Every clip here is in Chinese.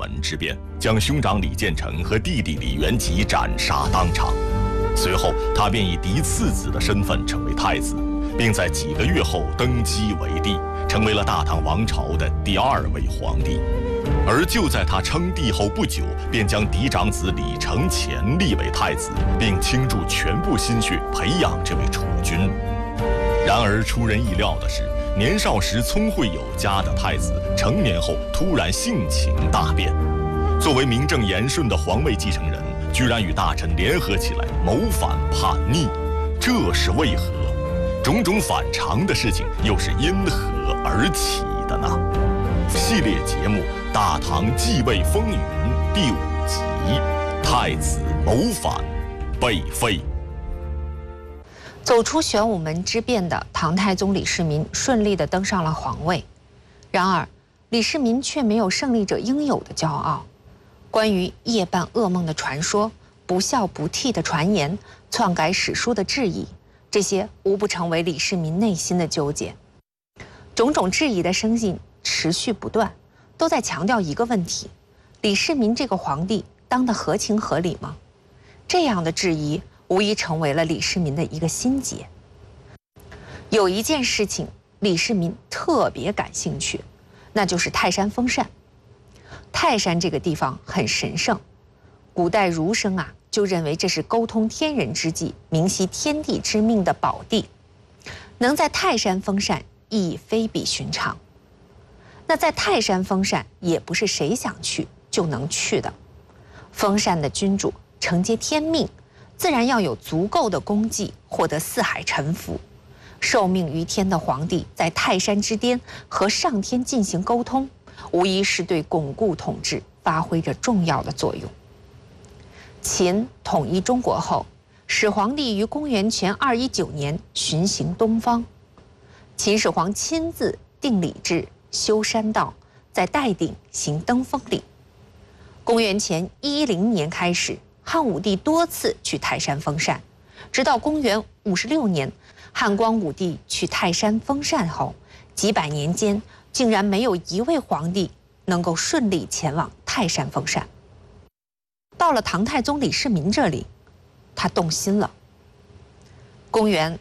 门之变，将兄长李建成和弟弟李元吉斩杀当场。随后，他便以嫡次子的身份成为太子，并在几个月后登基为帝，成为了大唐王朝的第2位皇帝。而就在他称帝后不久，便将嫡长子李承乾立为太子，并倾注全部心血培养这位储君。然而出人意料的是，年少时聪慧有加的太子，成年后突然性情大变。作为名正言顺的皇位继承人，居然与大臣联合起来谋反叛逆，这是为何？种种反常的事情又是因何而起的呢？系列节目《大唐继位风云》第5集《太子谋反被废》。 走出玄武门之变的唐太宗李世民顺利地登上了皇位，然而李世民却没有胜利者应有的骄傲。关于夜半噩梦的传说、不孝不悌的传言、篡改史书的质疑，这些无不成为李世民内心的纠结。种种质疑的声音持续不断，都在强调一个问题：李世民这个皇帝当得合情合理吗？这样的质疑无疑成为了李世民的一个心结。有一件事情李世民特别感兴趣，那就是泰山封禅。泰山这个地方很神圣，古代儒生就认为这是沟通天人之际、明晰天地之命的宝地，能在泰山封禅意义非比寻常。那在泰山封禅也不是谁想去就能去的，封禅的君主承接天命，自然要有足够的功绩，获得四海臣服。受命于天的皇帝在泰山之巅和上天进行沟通，无疑是对巩固统治发挥着重要的作用。秦统一中国后，始皇帝于公元前219年巡行东方，秦始皇亲自定礼制、修山道，在岱顶行登峰礼。公元前110年开始，汉武帝多次去泰山封禅，直到公元56年，汉光武帝去泰山封禅后，几百年间竟然没有一位皇帝能够顺利前往泰山封禅。到了唐太宗李世民这里，他动心了。公元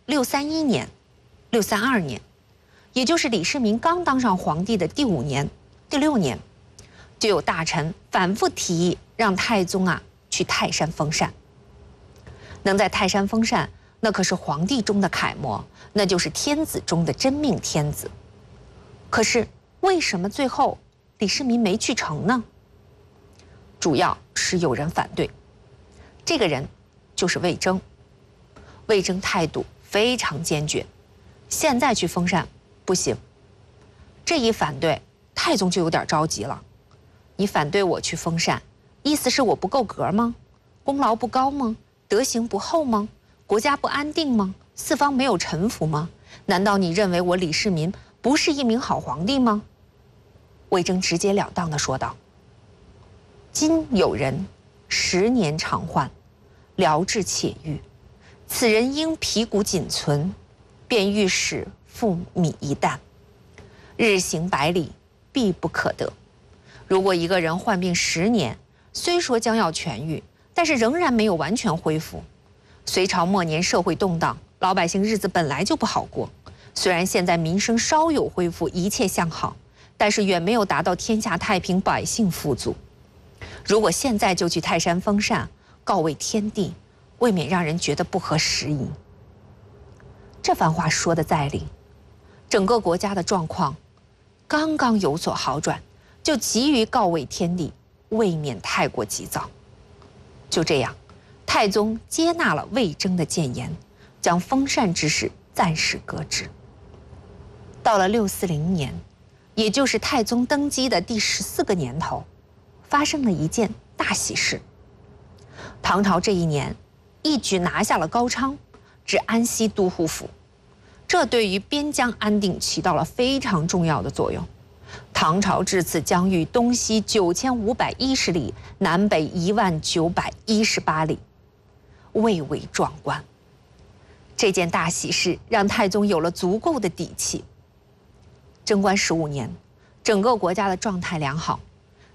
631年、632年，也就是李世民刚当上皇帝的第5年、第6年，就有大臣反复提议让太宗去泰山封禅。能在泰山封禅，那可是皇帝中的楷模，那就是天子中的真命天子。可是为什么最后李世民没去成呢？主要是有人反对，这个人就是魏征。魏征态度非常坚决，现在去封禅不行。这一反对，太宗就有点着急了。你反对我去封禅，意思是我不够格吗？功劳不高吗？德行不厚吗？国家不安定吗？四方没有臣服吗？难道你认为我李世民不是一名好皇帝吗？魏征直截了当地说道：今有人10年长患，疗治且愈，此人应皮骨仅存，便欲使复米一担，日行百里，必不可得。如果一个人患病10年，虽说将要痊愈，但是仍然没有完全恢复。隋朝末年社会动荡，老百姓日子本来就不好过，虽然现在民生稍有恢复，一切向好，但是远没有达到天下太平、百姓富足。如果现在就去泰山封禅，告慰天地，未免让人觉得不合时宜。这番话说得在理，整个国家的状况刚刚有所好转，就急于告慰天地，未免太过急躁。就这样，太宗接纳了魏征的谏言，将封禅之事暂时搁置。到了640年，也就是太宗登基的第14个年头，发生了一件大喜事。唐朝这一年一举拿下了高昌，至安西都护府，这对于边疆安定起到了非常重要的作用。唐朝至此疆域东西9510里，南北10918里，蔚为壮观。这件大喜事让太宗有了足够的底气。贞观15年，整个国家的状态良好，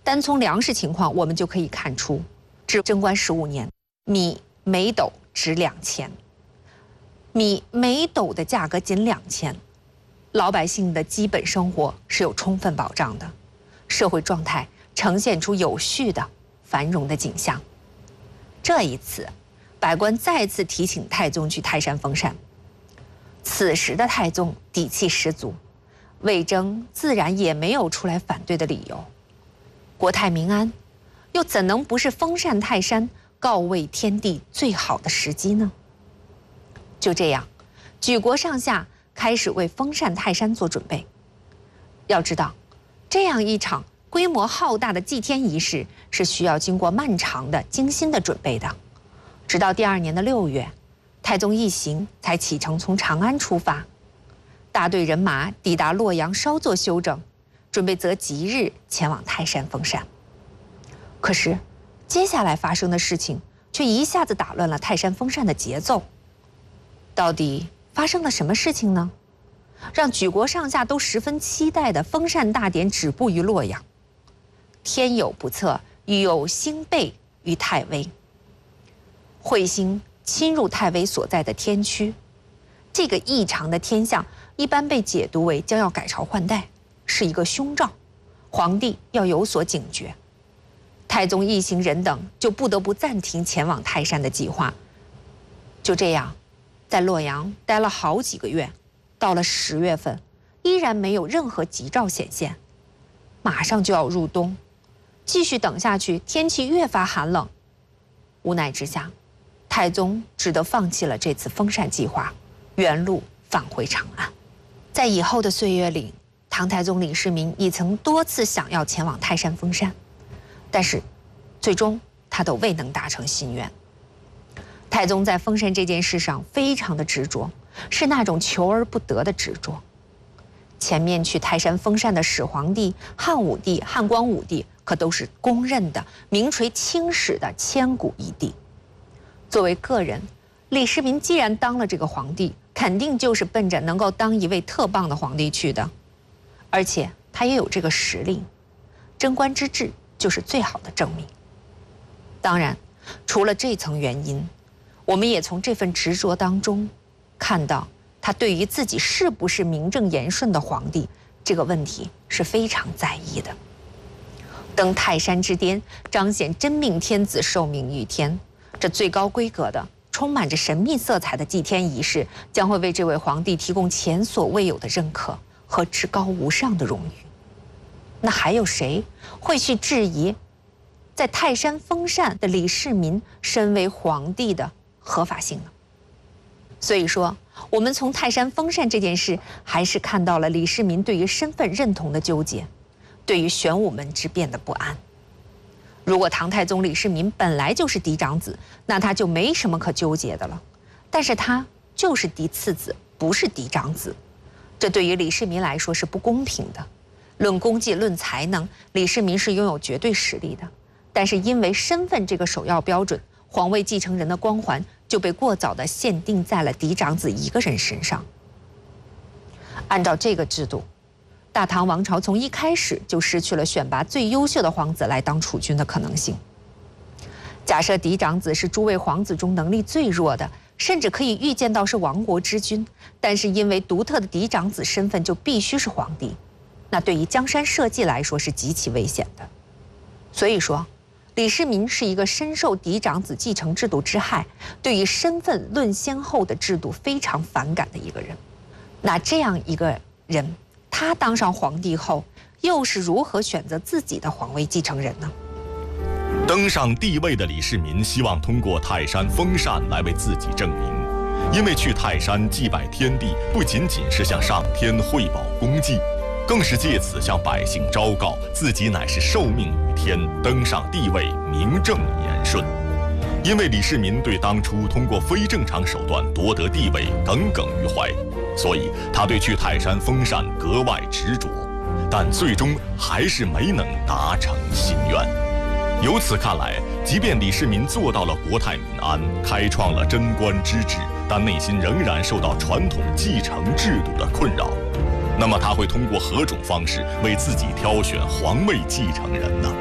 单从粮食情况，我们就可以看出，至贞观15年，米每斗值2000，米每斗的价格仅2000，老百姓的基本生活是有充分保障的，社会状态呈现出有序的繁荣的景象。这一次，百官再次提请太宗去泰山封禅。此时的太宗底气十足，魏征自然也没有出来反对的理由。国泰民安，又怎能不是封禅泰山、告慰天地最好的时机呢？就这样，举国上下开始为封禅泰山做准备。要知道，这样一场规模浩大的祭天仪式是需要经过漫长的、精心的准备的。直到第2年的6月，太宗一行才启程从长安出发，大队人马抵达洛阳，稍作休整，准备择吉日前往泰山封禅。可是，接下来发生的事情却一下子打乱了泰山封禅的节奏。到底发生了什么事情呢？让举国上下都十分期待的封禅大典止步于洛阳。天有不测，欲有星背于太微。彗星侵入太微所在的天区，这个异常的天象一般被解读为将要改朝换代，是一个凶兆，皇帝要有所警觉。太宗一行人等就不得不暂停前往泰山的计划。就这样，在洛阳待了好几个月，到了10月份，依然没有任何吉兆显现。马上就要入冬，继续等下去，天气越发寒冷。无奈之下，太宗只得放弃了这次封禅计划，原路返回长安。在以后的岁月里，唐太宗李世民已曾多次想要前往泰山封禅，但是最终他都未能达成心愿。太宗在封禅这件事上非常的执着，是那种求而不得的执着。前面去泰山封禅的始皇帝、汉武帝、汉光武帝可都是公认的名垂青史的千古一帝。作为个人，李世民既然当了这个皇帝，肯定就是奔着能够当一位特棒的皇帝去的，而且他也有这个实力。贞观之治就是最好的证明。当然，除了这层原因，我们也从这份执着当中看到他对于自己是不是名正言顺的皇帝这个问题是非常在意的。登泰山之巅，彰显真命天子受命于天，这最高规格的、充满着神秘色彩的祭天仪式，将会为这位皇帝提供前所未有的认可和至高无上的荣誉。那还有谁会去质疑在泰山封禅的李世民身为皇帝的合法性呢？所以说，我们从泰山封禅这件事，还是看到了李世民对于身份认同的纠结，对于玄武门之变的不安。如果唐太宗李世民本来就是嫡长子，那他就没什么可纠结的了。但是他就是嫡次子，不是嫡长子，这对于李世民来说是不公平的。论功绩、论才能，李世民是拥有绝对实力的，但是因为身份这个首要标准，皇位继承人的光环就被过早地限定在了嫡长子一个人身上。按照这个制度，大唐王朝从一开始就失去了选拔最优秀的皇子来当储君的可能性。假设嫡长子是诸位皇子中能力最弱的，甚至可以预见到是亡国之君，但是因为独特的嫡长子身份就必须是皇帝，那对于江山社稷来说是极其危险的。所以说，李世民是一个深受嫡长子继承制度之害，对于身份论先后的制度非常反感的一个人。那这样一个人，他当上皇帝后，又是如何选择自己的皇位继承人呢？ 登上帝位的李世民希望通过泰山封禅来为自己证明，因为去泰山祭拜天地，不仅仅是向上天汇报功绩，更是借此向百姓昭告自己乃是受命于天，登上帝位名正言顺。因为李世民对当初通过非正常手段夺得帝位耿耿于怀，所以他对去泰山封禅格外执着，但最终还是没能达成心愿。由此看来，即便李世民做到了国泰民安，开创了贞观之治，但内心仍然受到传统继承制度的困扰。那么他会通过何种方式为自己挑选皇位继承人呢？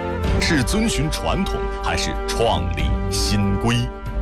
是遵循传统，还是创立新规？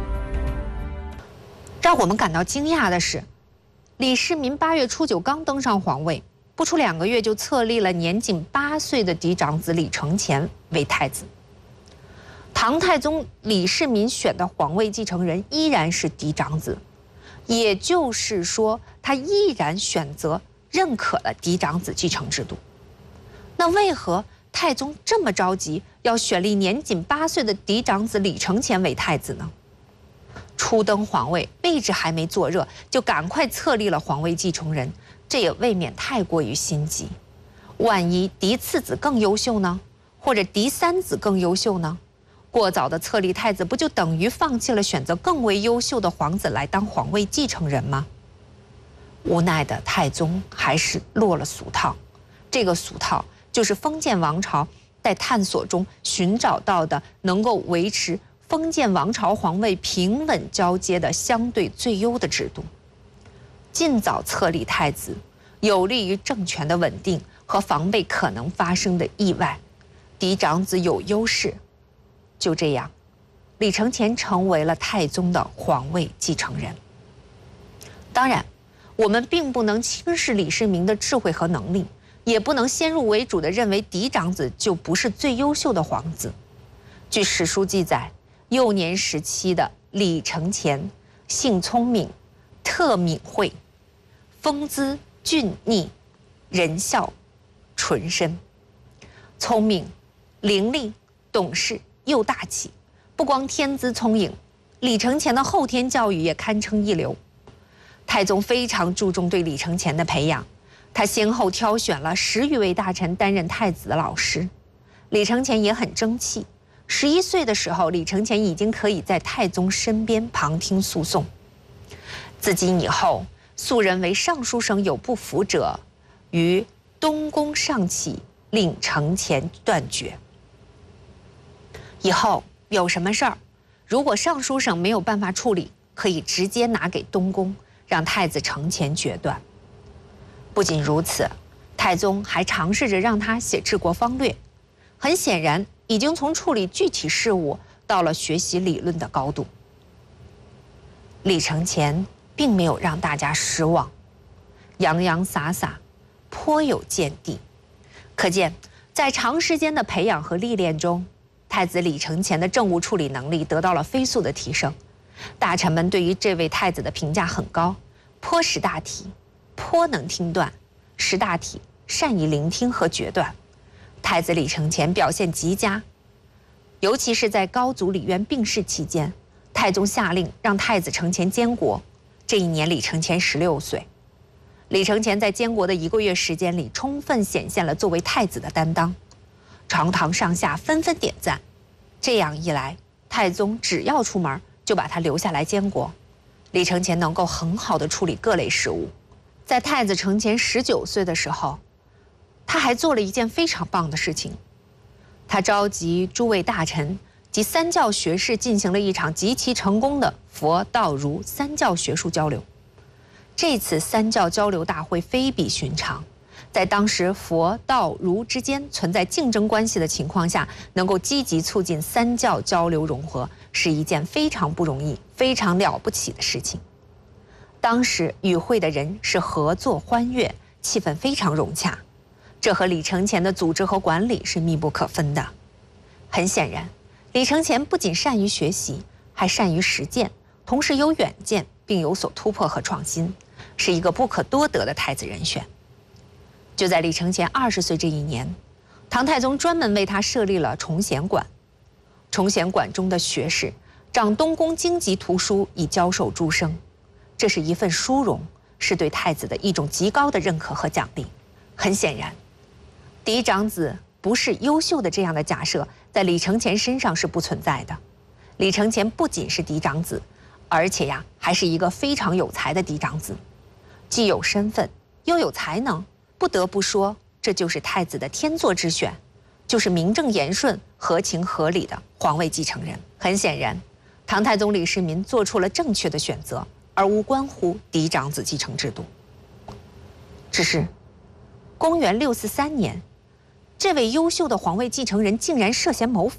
让我们感到惊讶的是，李世民8月初9刚登上皇位，不出2个月就册立了年仅8岁的嫡长子李承乾为太子。唐太宗李世民选的皇位继承人依然是嫡长子，也就是说，他依然选择认可了嫡长子继承制度。那为何太宗这么着急要选立年仅8岁的嫡长子李承乾为太子呢？初登皇位，位置还没坐热，就赶快册立了皇位继承人，这也未免太过于心急。万一嫡次子更优秀呢？或者嫡三子更优秀呢？过早的册立太子，不就等于放弃了选择更为优秀的皇子来当皇位继承人吗？无奈的太宗还是落了俗套，这个俗套就是封建王朝在探索中寻找到的能够维持封建王朝皇位平稳交接的相对最优的制度。尽早册立太子，有利于政权的稳定和防备可能发生的意外。嫡长子有优势，就这样，李承乾成为了太宗的皇位继承人。当然，我们并不能轻视李世民的智慧和能力，也不能先入为主地认为嫡长子就不是最优秀的皇子。据史书记载，幼年时期的李承乾性聪明，特敏慧，风姿俊逸，仁孝，纯深。聪明、伶俐、懂事又大气，不光天资聪颖，李承乾的后天教育也堪称一流。太宗非常注重对李承乾的培养，他先后挑选了10余位大臣担任太子的老师。李承乾也很争气，11岁的时候，李承乾已经可以在太宗身边旁听诉讼。自今以后，素人为尚书省有不服者，于东宫上启，令承乾断绝。以后有什么事儿，如果尚书省没有办法处理，可以直接拿给东宫，让太子承乾决断。不仅如此，太宗还尝试着让他写治国方略，很显然已经从处理具体事务到了学习理论的高度。李承乾并没有让大家失望，洋洋洒洒，颇有见地。可见，在长时间的培养和历练中，太子李承乾的政务处理能力得到了飞速的提升。大臣们对于这位太子的评价很高，颇识大体，颇能听断，识大体，善于聆听和决断。太子李承乾表现极佳，尤其是在高祖李渊病逝期间，太宗下令让太子承乾监国。这一年，李承乾16岁。李承乾在监国的1个月时间里，充分显现了作为太子的担当，朝堂上下纷纷点赞。这样一来，太宗只要出门就把他留下来监国，李承乾能够很好地处理各类事务。在太子承乾19岁的时候，他还做了一件非常棒的事情，他召集诸位大臣及三教学士进行了一场极其成功的佛道儒三教学术交流。这次三教交流大会非比寻常，在当时佛道儒之间存在竞争关系的情况下，能够积极促进三教交流融合，是一件非常不容易、非常了不起的事情。当时与会的人是合作欢悦，气氛非常融洽，这和李承乾的组织和管理是密不可分的。很显然，李承乾不仅善于学习，还善于实践，同时有远见，并有所突破和创新，是一个不可多得的太子人选。就在李承乾20岁这一年，唐太宗专门为他设立了崇贤馆。崇贤馆中的学士掌东宫经籍图书，以教授诸生。这是一份殊荣，是对太子的一种极高的认可和奖励。很显然，嫡长子不是优秀的这样的假设，在李承乾身上是不存在的。李承乾不仅是嫡长子，而且还是一个非常有才的嫡长子，既有身份又有才能。不得不说，这就是太子的天作之选，就是名正言顺、合情合理的皇位继承人。很显然，唐太宗李世民做出了正确的选择，而无关乎嫡长子继承制度。只是，公元643年，这位优秀的皇位继承人竟然涉嫌谋反。